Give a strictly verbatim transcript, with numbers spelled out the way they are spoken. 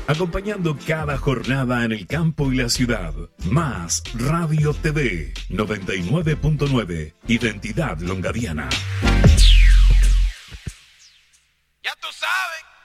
acompañando cada jornada en el campo y la ciudad. Más Radio T V noventa y nueve punto nueve, Identidad Longadiana. Ya tú sabes.